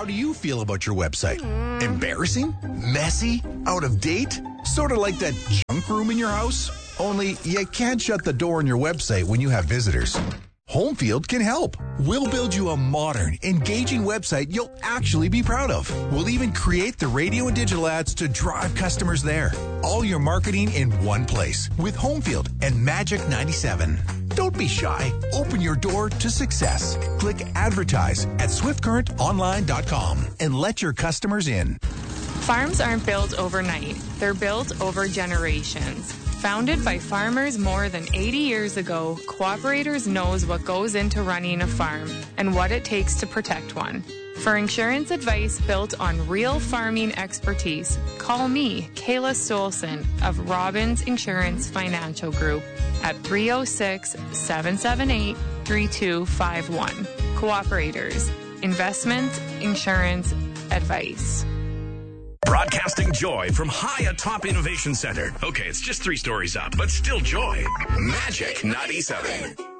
How do you feel about your website? Embarrassing? Messy? Out of date? Sort of like that junk room in your house? Only you can't shut the door on your website when you have visitors. Homefield can help. We'll build you a modern, engaging website you'll actually be proud of. We'll even create the radio and digital ads to drive customers there. All your marketing in one place with Homefield and Magic 97. Don't be shy. Open your door to success. Click advertise at swiftcurrentonline.com and let your customers in. Farms aren't built overnight. They're built over generations. Founded by farmers more than 80 years ago, Cooperators knows what goes into running a farm and what it takes to protect one. For insurance advice built on real farming expertise, call me, Kayla Stolson of Robbins Insurance Financial Group at 306-778-3251. Cooperators, investment, insurance, advice. Broadcasting joy from high atop Innovation Center. Okay, it's just 3 stories up, but still joy. Magic 97.